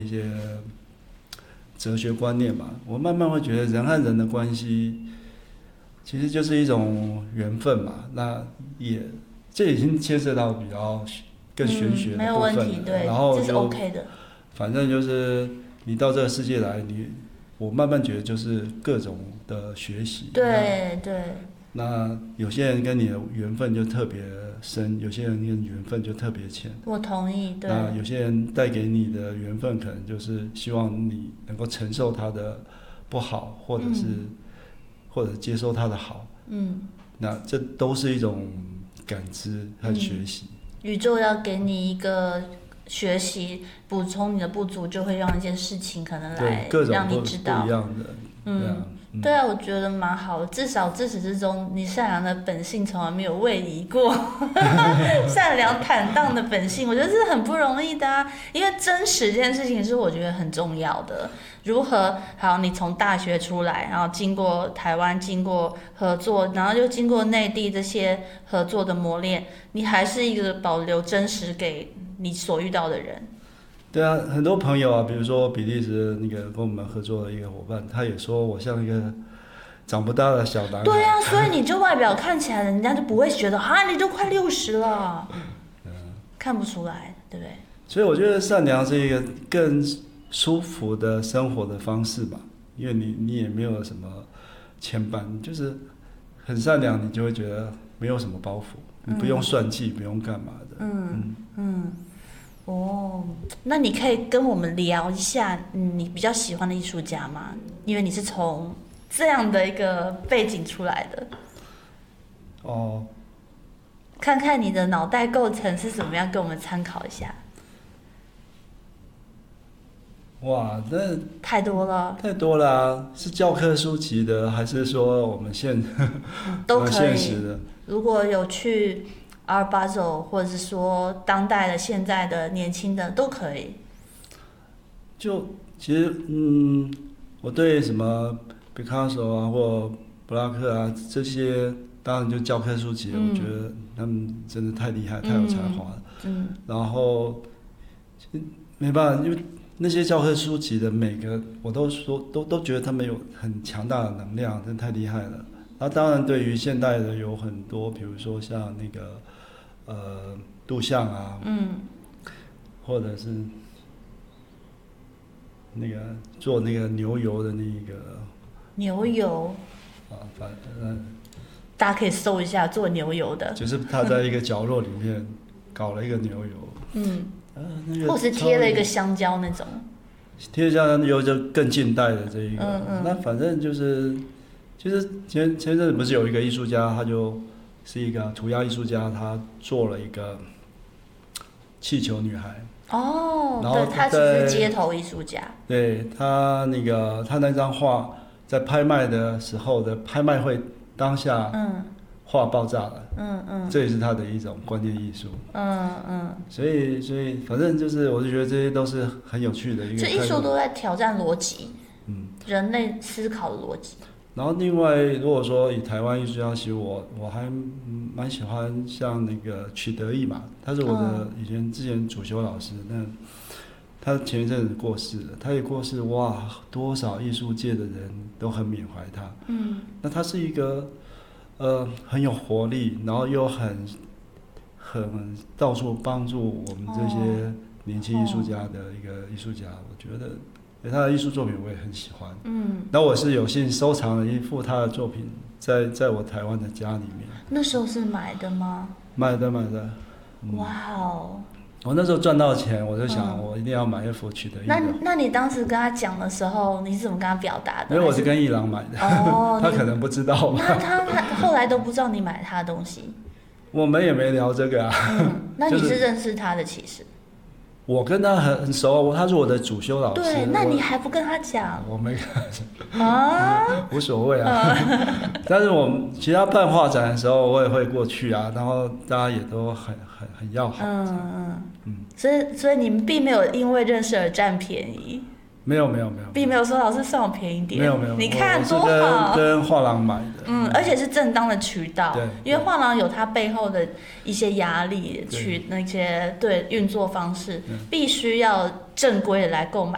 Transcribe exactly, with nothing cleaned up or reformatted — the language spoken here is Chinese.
一些哲学观念吧，我慢慢会觉得人和人的关系其实就是一种缘分嘛。那也这已经牵涉到比较更玄学的部分了、嗯、 没有问题，对， 然后就这是 OK 的。 反正就是你到这个世界来，你我慢慢觉得就是各种的学习。 对对。 那有些人跟你的缘分就特别深，有些人跟缘分就特别浅。 我同意，对。 那有些人带给你的缘分，可能就是希望你能够承受他的不好，或者是、嗯、或者接受他的好。嗯。那这都是一种感知和学习。 嗯、宇宙要给你一个学习，补充你的不足，就会让一件事情可能来让你知道。 不一样的。 嗯。 对啊。 对啊，我觉得蛮好的，至少自始至终，你善良的本性从来没有位移过。善良坦荡的本性，我觉得这是很不容易的啊。因为真实这件事情是我觉得很重要的。如何好？你从大学出来，然后经过台湾，经过合作，然后又经过内地这些合作的磨练，你还是一个保留真实给你所遇到的人。 对啊，很多朋友啊，比如说比利时那个跟我们合作的一个伙伴，他也说我像一个长不大的小男孩。 对啊，所以你就外表看起来，人家就不会觉得啊，你都快六十了，嗯，看不出来，对不对？ 所以我觉得善良是一个更舒服的生活的方式吧，因为你你也没有什么牵绊，就是很善良，你就会觉得没有什么包袱，你不用算计，嗯、不用干嘛的。 嗯嗯。嗯哦，那你可以跟我们聊一下，嗯，你比较喜欢的艺术家吗？因为你是从这样的一个背景出来的。 哦。 看看你的脑袋构成是怎么样，给我们参考一下。 哇，那太多了。 太多了啊！是教科书籍的，还是说我们现都可以现实的？ 如果有去Art Basel， 或者是说当代的、现在的、年轻的都可以。 就其实，嗯，我对什么毕卡索啊或布拉克啊这些，当然就教科书籍，嗯、我觉得他们真的太厉害，太有才华了。嗯。然后，没办法，因为那些教科书籍的每个，我都说都都觉得他们有很强大的能量，真的太厉害了。那当然，对于现代的有很多，比如说像那个。呃，杜象啊，嗯，或者是那个做那个牛油的那个牛油啊，反正大家可以搜一下做牛油的， 就是他在一个角落里面搞了一个牛油，嗯， 呃，那个或是贴了一个香蕉那种， 贴香蕉就更近代的这一个，嗯嗯，那反正就是，其实前前阵子不是有一个艺术家，他就。是一个涂鸦艺术家，他做了一个气球女孩。 哦，然后对，他其实是街头艺术家。 对他那个，他那张画在拍卖的时候的拍卖会当下，嗯，画爆炸了。嗯嗯，这也是他的一种观念艺术。嗯嗯，所以所以反正就是，我就觉得这些都是很有趣的一个。 这艺术都在挑战逻辑，嗯，人类思考的逻辑。 然后另外，如果说以台湾艺术家，其实我我还蛮喜欢像那个曲德义嘛，他是我的以前之前主修老师，那他前一阵子过世了，他也过世，哇，多少艺术界的人都很缅怀他。嗯，那他是一个呃很有活力，然后又很很到处帮助我们这些年轻艺术家的一个艺术家，我觉得。他的艺术作品我也很喜欢，嗯，那我是有幸收藏了一幅他的作品在，在在我台湾的家里面。 那时候是买的吗？ 买的买的。 嗯、哇哦！ 我那时候赚到钱，我就想我一定要买一幅曲德义的。 那那你当时跟他讲的时候，你是怎么跟他表达的？ 因为我是跟艺廊买的，哦，他可能不知道吧。 那他他后来都不知道你买他的东西。 我们也没聊这个啊。 嗯，那你是认识他的其实。 我跟他很很熟，他是我的主修老师。 对，那你还不跟他讲？ 我没跟他讲啊，无所谓啊。但是我们其他办画展的时候，我也会过去啊，然后大家也都很很很要好。嗯嗯嗯。所以所以你们并没有因为认识而占便宜。 没有没有没有， 并没有说老师算我便宜点。 没有没有， 你看多好。跟跟画廊买的。 嗯，而且是正当的渠道。对。因为画廊有它背后的一些压力，去那些对运作方式，必须要正规的来购买